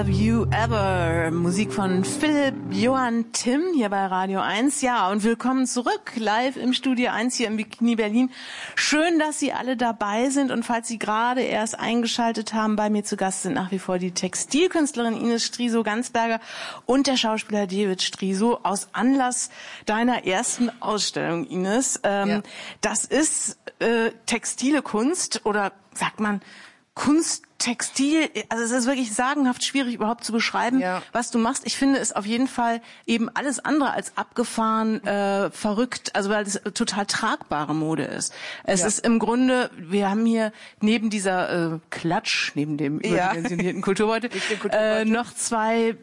Have You Ever? Musik von Philipp Johann Timm hier bei Radio 1. Ja, und willkommen zurück, live im Studio 1 hier im Bikini Berlin. Schön, dass Sie alle dabei sind, und falls Sie gerade erst eingeschaltet haben, bei mir zu Gast sind nach wie vor die Textilkünstlerin Ines Striso-Gansberger und der Schauspieler David Striso aus Anlass deiner ersten Ausstellung, Ines. Ja. Das ist textile Kunst, oder sagt man Kunst, Textil, also es ist wirklich sagenhaft schwierig überhaupt zu beschreiben, was du machst. Ich finde es auf jeden Fall eben alles andere als abgefahren, verrückt, also weil es total tragbare Mode ist. Es ist im Grunde, wir haben hier neben dieser Klatsch, neben dem überdimensionierten Kulturbeutel, noch zwei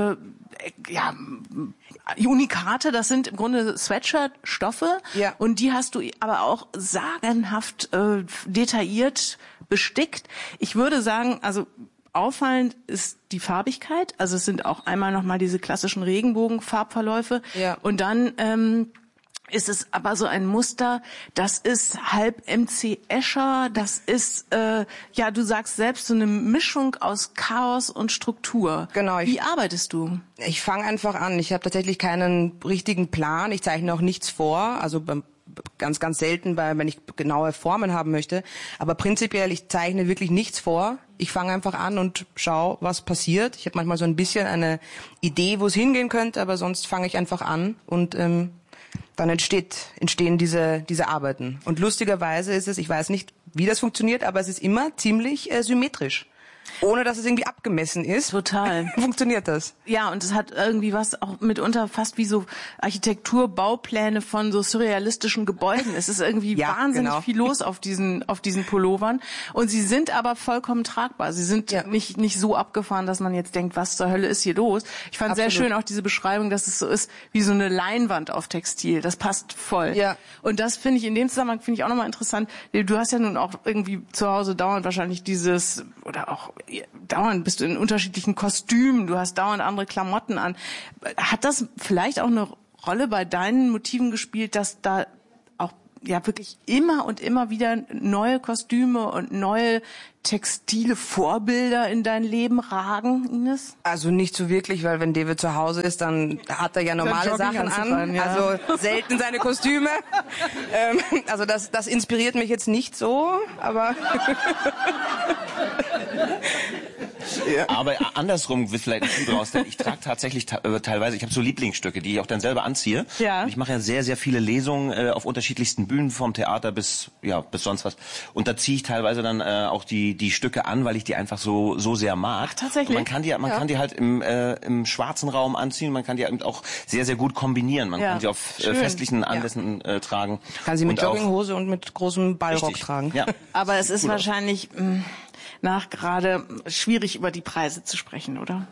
Unikate, das sind im Grunde Sweatshirt-Stoffe, und die hast du aber auch sagenhaft detailliert bestickt. Ich würde sagen, also auffallend ist die Farbigkeit, also es sind auch einmal nochmal diese klassischen Regenbogen-Farbverläufe, und dann ist es aber so ein Muster, das ist halb MC Escher, das ist, du sagst selbst, so eine Mischung aus Chaos und Struktur. Genau. Wie arbeitest du? Ich fange einfach an. Ich habe tatsächlich keinen richtigen Plan. Ich zeichne auch nichts vor, also ganz, ganz selten, wenn ich genaue Formen haben möchte. Aber prinzipiell, ich zeichne wirklich nichts vor. Ich fange einfach an und schaue, was passiert. Ich habe manchmal so ein bisschen eine Idee, wo es hingehen könnte, aber sonst fange ich einfach an und dann entstehen diese Arbeiten. Und lustigerweise ist es, ich weiß nicht, wie das funktioniert, aber es ist immer ziemlich symmetrisch. Ohne dass es irgendwie abgemessen ist. Total. Funktioniert das. Ja, und es hat irgendwie was auch mitunter fast wie so Architekturbaupläne von so surrealistischen Gebäuden. Es ist irgendwie wahnsinnig viel los auf diesen Pullovern. Und sie sind aber vollkommen tragbar. Sie sind nicht so abgefahren, dass man jetzt denkt, was zur Hölle ist hier los? Ich fand sehr schön auch diese Beschreibung, dass es so ist wie so eine Leinwand auf Textil. Das passt voll. Ja. Und das finde ich in dem Zusammenhang auch nochmal interessant. Du hast ja nun auch irgendwie zu Hause dauernd wahrscheinlich dieses, oder auch dauernd bist du in unterschiedlichen Kostümen, du hast dauernd andere Klamotten an. Hat das vielleicht auch eine Rolle bei deinen Motiven gespielt, dass da auch wirklich immer und immer wieder neue Kostüme und neue textile Vorbilder in dein Leben ragen, Ines? Also nicht so wirklich, weil wenn David zu Hause ist, dann hat er ja normale Sachen an, also selten seine Kostüme. Also das inspiriert mich jetzt nicht so, aber Aber andersrum wird vielleicht ein Schuh draus, denn ich trage tatsächlich teilweise, ich habe so Lieblingsstücke, die ich auch dann selber anziehe. Ja. Und ich mache ja sehr, sehr viele Lesungen auf unterschiedlichsten Bühnen, vom Theater bis sonst was. Und da ziehe ich teilweise dann auch die Stücke an, weil ich die einfach so sehr mag. Ach, tatsächlich? Und man kann die halt im schwarzen Raum anziehen, man kann die halt auch sehr, sehr gut kombinieren. Man kann sie auf festlichen Anlässen tragen. Kann sie mit Jogginghose und mit großem Ballrock tragen. Ja. Aber es ist wahrscheinlich gerade schwierig, über die Preise zu sprechen, oder?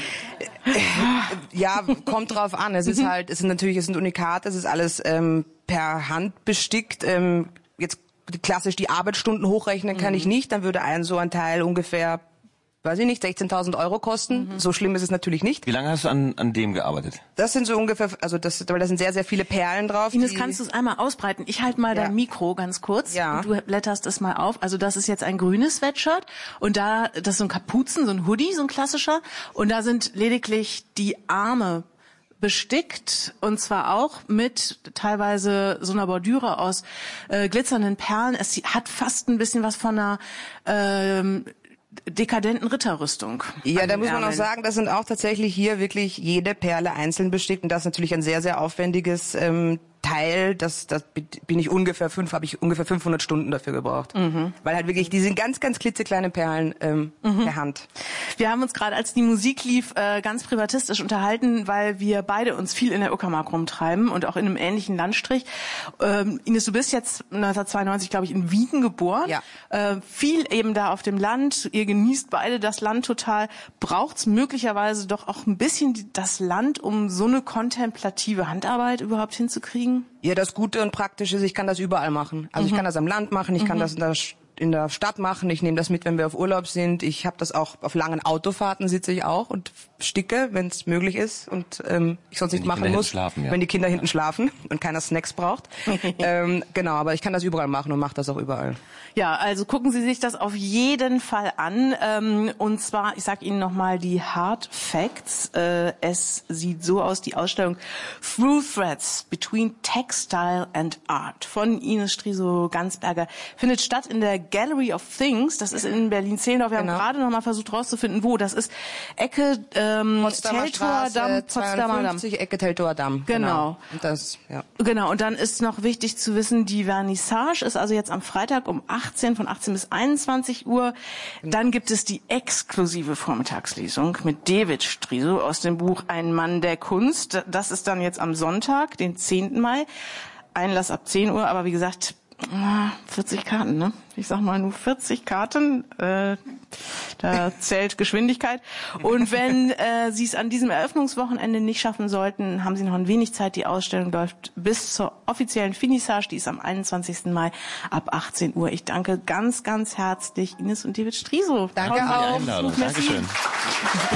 Ja, kommt drauf an. Es sind Unikate, es ist alles per Hand bestickt. Jetzt klassisch die Arbeitsstunden hochrechnen kann ich nicht, dann würde so ein Teil ungefähr, weiß ich nicht, 16.000 € kosten. So schlimm ist es natürlich nicht. Wie lange hast du an dem gearbeitet? Das sind so ungefähr, weil da sind sehr, sehr viele Perlen drauf. Ines, kannst du es einmal ausbreiten? Ich halte mal dein Mikro ganz kurz. Ja. Und du blätterst es mal auf. Also das ist jetzt ein grünes Sweatshirt und das ist so ein Kapuzen, so ein Hoodie, so ein klassischer. Und da sind lediglich die Arme bestickt, und zwar auch mit teilweise so einer Bordüre aus glitzernden Perlen. Es hat fast ein bisschen was von einer dekadenten Ritterrüstung. Ja, da muss man auch sagen, das sind auch tatsächlich hier wirklich jede Perle einzeln bestickt, und das ist natürlich ein sehr, sehr aufwendiges Teil, habe ich ungefähr 500 Stunden dafür gebraucht. Weil halt wirklich, die sind ganz, ganz klitzekleine Perlen per Hand. Wir haben uns gerade, als die Musik lief, ganz privatistisch unterhalten, weil wir beide uns viel in der Uckermark rumtreiben und auch in einem ähnlichen Landstrich. Ines, du bist jetzt 1992, glaube ich, in Wien geboren. Ja. Viel eben da auf dem Land. Ihr genießt beide das Land total. Braucht's möglicherweise doch auch ein bisschen das Land, um so eine kontemplative Handarbeit überhaupt hinzukriegen? Ja, das Gute und Praktische ist, ich kann das überall machen. Also ich kann das am Land machen, ich kann das in der Stadt machen. Ich nehme das mit, wenn wir auf Urlaub sind. Ich habe das auch auf langen Autofahrten, sitze ich auch und sticke, wenn es möglich ist und ich sonst nicht machen muss, wenn die Kinder hinten schlafen und keiner Snacks braucht. Genau, aber ich kann das überall machen und mache das auch überall. Ja, also gucken Sie sich das auf jeden Fall an. Und zwar, ich sage Ihnen nochmal die Hard Facts. Es sieht so aus, die Ausstellung Through Threads Between Textile and Art von Ines Strisow-Gansberger findet statt in der Gallery of Things. Das ist in Berlin-Zehlendorf. Wir haben gerade noch mal versucht rauszufinden, wo. Das ist Ecke Teltower Damm, Potsdamer Damm. Ecke Teltower Damm. Genau. Und das, ja. Genau. Und dann ist noch wichtig zu wissen, die Vernissage ist also jetzt am Freitag um 18 bis 21 Uhr. Dann gibt es die exklusive Vormittagslesung mit David Strisow aus dem Buch Ein Mann der Kunst. Das ist dann jetzt am Sonntag, den 10. Mai. Einlass ab 10 Uhr, aber wie gesagt, 40 Karten, ne? Ich sag mal nur 40 Karten, da zählt Geschwindigkeit. Und wenn Sie es an diesem Eröffnungswochenende nicht schaffen sollten, haben Sie noch ein wenig Zeit. Die Ausstellung läuft bis zur offiziellen Finissage, die ist am 21. Mai ab 18 Uhr. Ich danke ganz, ganz herzlich Ines und David Strisow. Danke auch. Dankeschön.